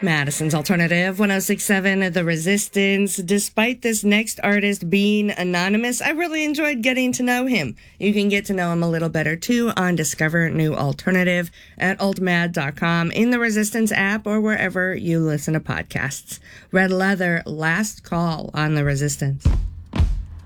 Madison's Alternative 1067, The Resistance. Despite this next artist being anonymous, I really enjoyed getting to know him. You can get to know him a little better too on Discover New Alternative at altmad.com, in the Resistance app, or wherever you listen to podcasts. Red Leather, Last Call on The Resistance.